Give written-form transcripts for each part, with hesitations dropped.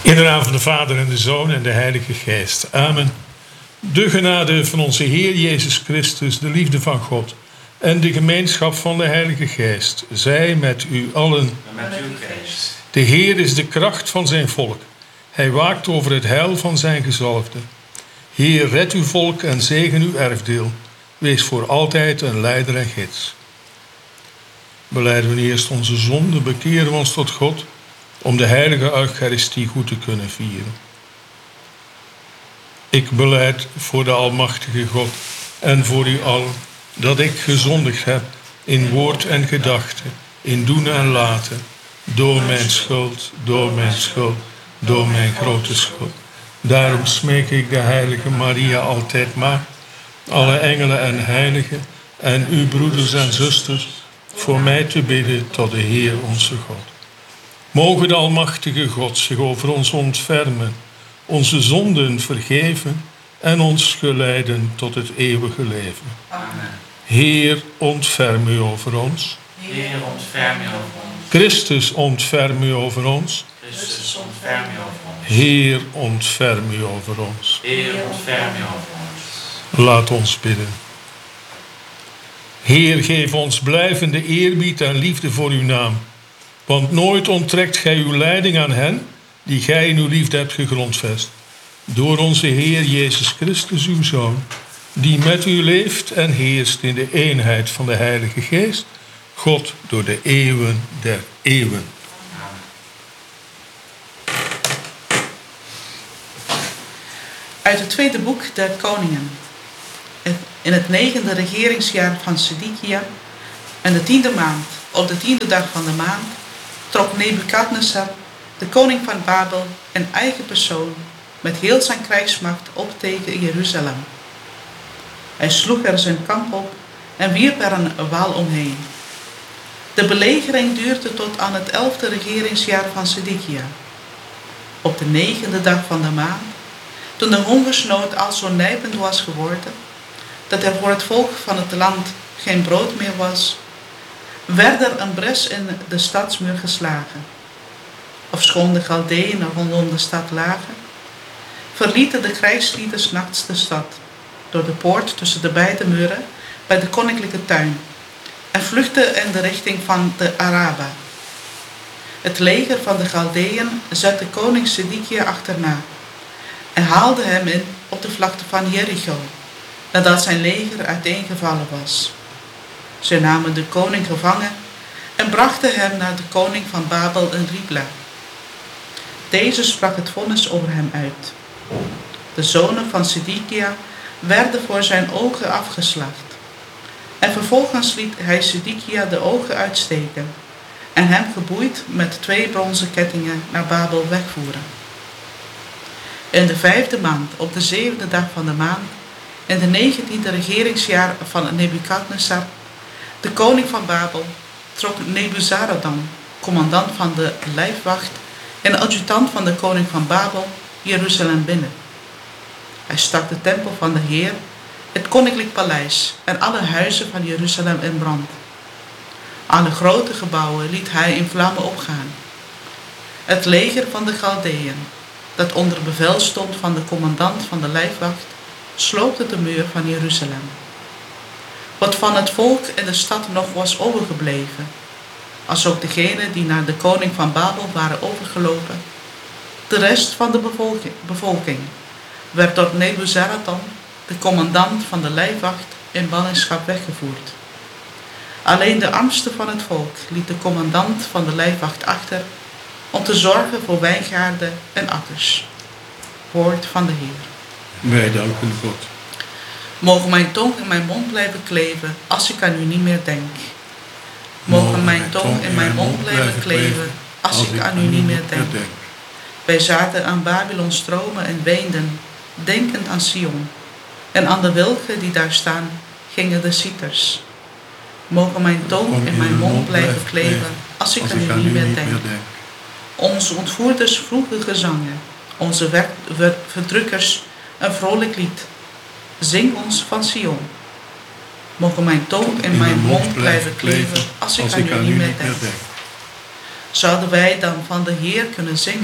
In de naam van de Vader en de Zoon en de Heilige Geest. Amen. De genade van onze Heer Jezus Christus, de liefde van God en de gemeenschap van de Heilige Geest, zij met u allen. En met uw geest. De Heer is de kracht van zijn volk. Hij waakt over het heil van zijn gezalfden. Heer, red uw volk en zegen uw erfdeel. Wees voor altijd een leider en gids. Belijden we eerst onze zonde, bekeren we ons tot God, om de heilige Eucharistie goed te kunnen vieren. Ik belijd voor de Almachtige God en voor u allen, dat ik gezondigd heb in woord en gedachte, in doen en laten, door mijn schuld, door mijn grote schuld. Daarom smeek ik de heilige Maria altijd maar, alle engelen en heiligen en uw broeders en zusters, voor mij te bidden tot de Heer onze God. Mogen de Almachtige God zich over ons ontfermen, onze zonden vergeven en ons geleiden tot het eeuwige leven. Amen. Heer, ontferm u over ons. Heer, ontferm u over ons. Christus, ontferm u over ons. Christus, ontferm u over ons. Heer, ontferm u over ons. Heer, ontferm u over ons. Laat ons bidden. Heer, geef ons blijvende eerbied en liefde voor uw naam. Want nooit onttrekt gij uw leiding aan hen die gij in uw liefde hebt gegrondvest. Door onze Heer Jezus Christus, uw Zoon, die met u leeft en heerst in de eenheid van de Heilige Geest, God door de eeuwen der eeuwen. Uit het tweede boek der Koningen. In het 9e regeringsjaar van Sedekia en de 10e maand, op de 10e dag van de maand, trok Nebukadnezar, de koning van Babel, in eigen persoon met heel zijn krijgsmacht op tegen Jeruzalem. Hij sloeg er zijn kamp op en wierp er een wal omheen. De belegering duurde tot aan het 11e regeringsjaar van Sedekia. Op de 9e dag van de maand, toen de hongersnood al zo nijpend was geworden, dat er voor het volk van het land geen brood meer was, werd er een bres in de stadsmuur geslagen. Ofschoon de Galdeën rondom de stad lagen, verlieten de krijgslieden 's nachts de stad, door de poort tussen de beide muren bij de koninklijke tuin, en vluchtten in de richting van de Araba. Het leger van de Galdeën zette koning Sedekia achterna en haalde hem in op de vlakte van Jericho, nadat zijn leger uiteengevallen was. Zij namen de koning gevangen en brachten hem naar de koning van Babel in Ribla. Deze sprak het vonnis over hem uit. De zonen van Sedekia werden voor zijn ogen afgeslacht. En vervolgens liet hij Sedekia de ogen uitsteken en hem geboeid met 2 bronzen kettingen naar Babel wegvoeren. In de 5e maand, op de 7e dag van de maand, in de 19e regeringsjaar van Nebukadnezar, de koning van Babel, trok Nebuzaradan, commandant van de lijfwacht en adjutant van de koning van Babel, Jeruzalem binnen. Hij stak de tempel van de Heer, het koninklijk paleis en alle huizen van Jeruzalem in brand. Alle grote gebouwen liet hij in vlammen opgaan. Het leger van de Galdeën, dat onder bevel stond van de commandant van de lijfwacht, sloopte de muur van Jeruzalem. Wat van het volk in de stad nog was overgebleven, als ook degenen die naar de koning van Babel waren overgelopen, de rest van de bevolking werd door Nebuzaradan, de commandant van de lijfwacht, in ballingschap weggevoerd. Alleen de armste van het volk liet de commandant van de lijfwacht achter om te zorgen voor wijngaarden en akkers. Woord van de Heer. Wij danken God. Mogen mijn tong in mijn mond blijven kleven als ik aan u niet meer denk. Mogen mijn tong in mijn mond blijven kleven als ik aan u niet meer denk. Wij zaten aan Babylons stromen en weenden, denkend aan Sion. En aan de wilgen die daar staan, gingen de cieters. Mogen mijn tong in mijn mond blijven kleven als ik aan u niet meer denk. Onze ontvoerders vroegen gezangen, onze verdrukkers een vrolijk lied. Zing ons van Sion. Mogen mijn tong in mijn mond blijven kleven als ik aan u niet meer denk. Zouden wij dan van de Heer kunnen zingen,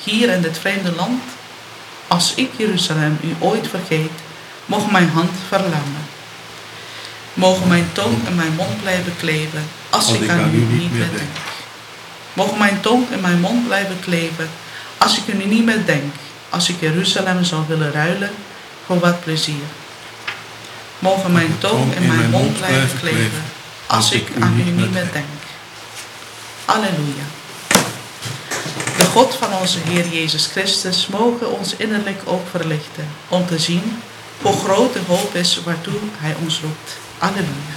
hier in dit vreemde land. Als ik Jeruzalem u ooit vergeet, mogen mijn hand verlammen. Mogen mijn tong in mijn mond blijven kleven, als ik aan u niet meer denk. Mogen mijn tong in mijn mond blijven kleven, als ik er niet meer denk. Als ik Jeruzalem zou willen ruilen voor wat plezier. Mogen mijn tong in mijn mond blijven kleven, als ik aan u niet meer denk. Alleluia. De God van onze Heer Jezus Christus mogen ons innerlijk ook verlichten, om te zien hoe groot de hoop is waartoe Hij ons roept. Alleluia.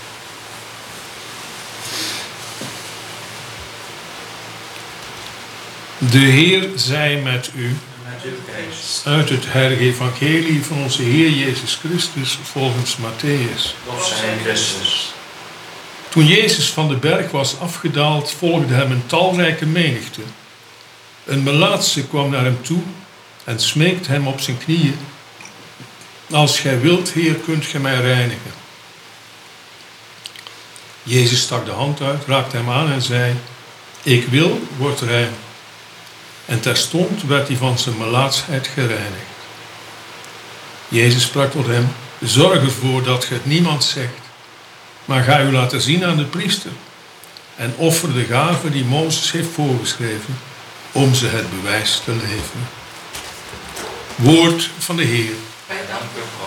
De Heer zij met u. Met uw geest. Uit het heilige evangelie van onze Heer Jezus Christus volgens Matthäus. Lof zij Christus. Toen Jezus van de berg was afgedaald, volgde hem een talrijke menigte. Een melaatse kwam naar hem toe en smeekte hem op zijn knieën. Als gij wilt, Heer, kunt gij mij reinigen. Jezus stak de hand uit, raakte hem aan en zei: Ik wil, word rein. En terstond werd hij van zijn melaatsheid gereinigd. Jezus sprak tot hem: Zorg ervoor dat ge het niemand zegt, maar ga u laten zien aan de priester en offer de gave die Mozes heeft voorgeschreven, om ze het bewijs te leveren. Woord van de Heer. Wij danken God.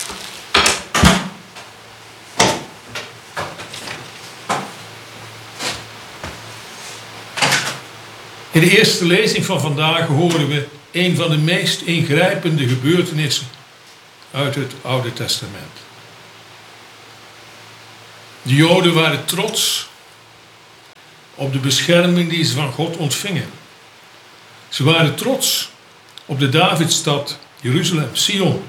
In de eerste lezing van vandaag horen we een van de meest ingrijpende gebeurtenissen uit het Oude Testament. De Joden waren trots op de bescherming die ze van God ontvingen. Ze waren trots op de Davidstad Jeruzalem, Sion,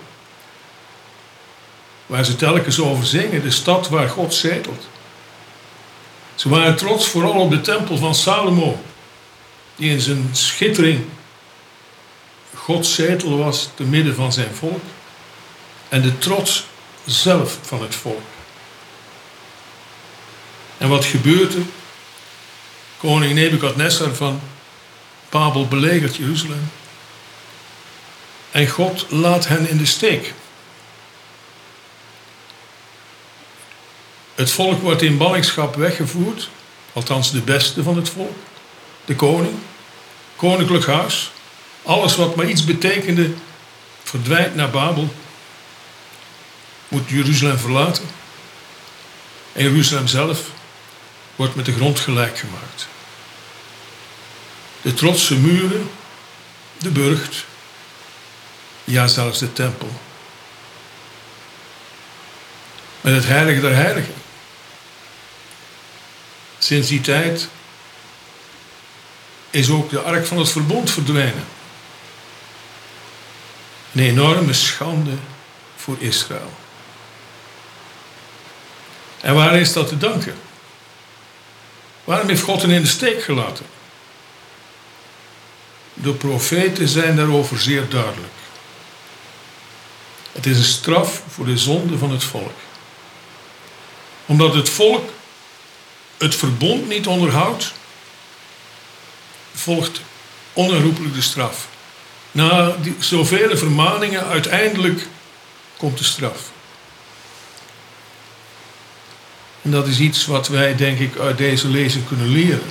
waar ze telkens over zingen, de stad waar God zetelt. Ze waren trots vooral op de tempel van Salomo, die in zijn schittering Gods zetel was te midden van zijn volk, en de trots zelf van het volk. En wat gebeurt er? Koning Nebukadnezar van Babel belegert Jeruzalem. En God laat hen in de steek. Het volk wordt in ballingschap weggevoerd, althans de beste van het volk. De koning, koninklijk huis, alles wat maar iets betekende, verdwijnt naar Babel, moet Jeruzalem verlaten. En Jeruzalem zelf wordt met de grond gelijk gemaakt. De trotse muren, de burcht, ja zelfs de tempel. Met het heilige der heiligen. Sinds die tijd is ook de ark van het verbond verdwenen. Een enorme schande voor Israël. En waar is dat te danken? Waarom heeft God hen in de steek gelaten? De profeten zijn daarover zeer duidelijk. Het is een straf voor de zonde van het volk. Omdat het volk het verbond niet onderhoudt, volgt onherroepelijk de straf. Na zoveel vermaningen, uiteindelijk komt de straf. En dat is iets wat wij, denk ik, uit deze lezing kunnen leren.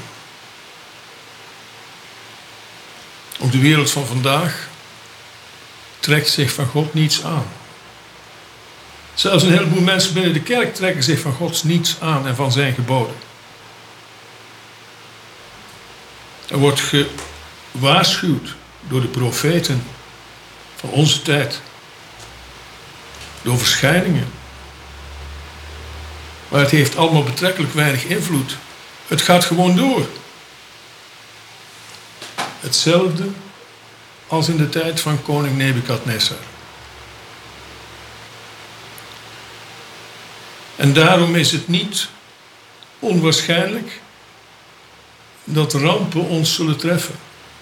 Op de wereld van vandaag trekt zich van God niets aan. Zelfs een heleboel mensen binnen de kerk trekken zich van Gods niets aan en van zijn geboden. Er wordt gewaarschuwd door de profeten van onze tijd. Door verschijningen. Maar het heeft allemaal betrekkelijk weinig invloed. Het gaat gewoon door. Hetzelfde als in de tijd van koning Nebukadnezar. En daarom is het niet onwaarschijnlijk dat rampen ons zullen treffen.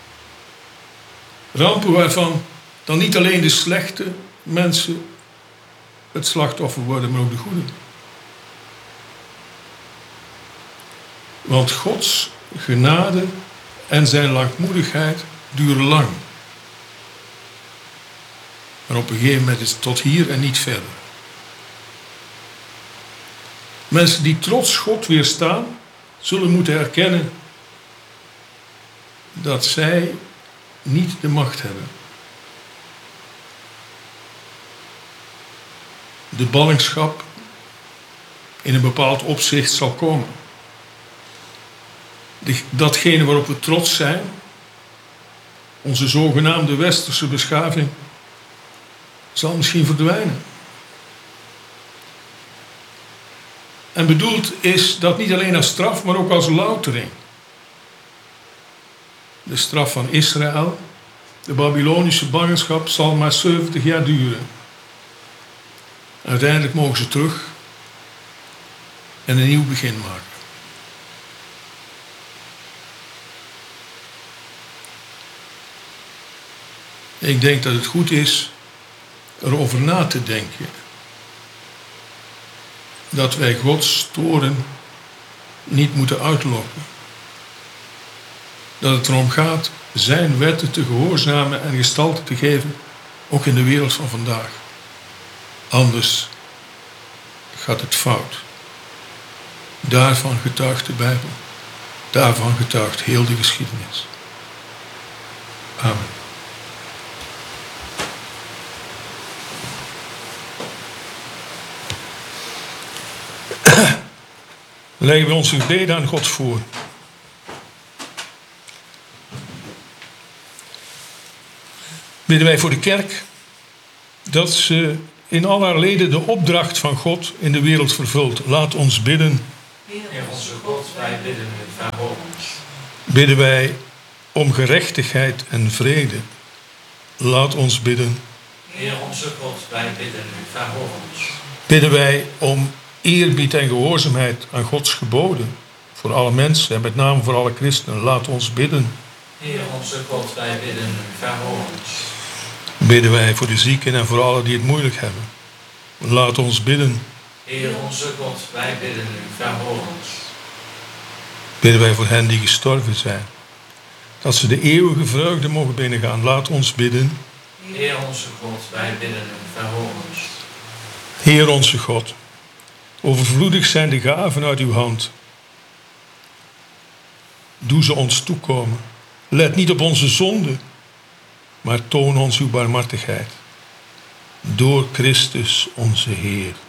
Rampen waarvan dan niet alleen de slechte mensen het slachtoffer worden, maar ook de goede. Want Gods genade en zijn langmoedigheid duren lang. Maar op een gegeven moment is het tot hier en niet verder. Mensen die trots God weerstaan, zullen moeten erkennen dat zij niet de macht hebben. De ballingschap in een bepaald opzicht zal komen. Datgene waarop we trots zijn, onze zogenaamde westerse beschaving, zal misschien verdwijnen. En bedoeld is dat niet alleen als straf, maar ook als loutering. De straf van Israël, de Babylonische ballingschap, zal maar 70 jaar duren. Uiteindelijk mogen ze terug en een nieuw begin maken. Ik denk dat het goed is erover na te denken. Dat wij Gods toorn niet moeten uitlokken. Dat het erom gaat zijn wetten te gehoorzamen en gestalte te geven, ook in de wereld van vandaag. Anders gaat het fout. Daarvan getuigt de Bijbel. Daarvan getuigt heel de geschiedenis. Amen. Leggen we onze gebeden aan God voor. Bidden wij voor de kerk dat ze in al haar leden de opdracht van God in de wereld vervult. Laat ons bidden. Heer onze God, wij bidden u, verhoor ons. Bidden wij om gerechtigheid en vrede. Laat ons bidden. Heer onze God, wij bidden u, verhoor ons. Bidden wij om eerbied en gehoorzaamheid aan Gods geboden. Voor alle mensen en met name voor alle christenen. Laat ons bidden. Heer onze God, wij bidden u, verhoor ons. Bidden wij voor de zieken en voor allen die het moeilijk hebben. Laat ons bidden. Heer onze God, wij bidden u, verhoor ons. Bidden wij voor hen die gestorven zijn. Dat ze de eeuwige vreugde mogen binnengaan. Laat ons bidden. Heer onze God, wij bidden u, verhoor ons. Heer onze God, overvloedig zijn de gaven uit uw hand. Doe ze ons toekomen. Let niet op onze zonden, maar toon ons uw barmhartigheid. Door Christus onze Heer.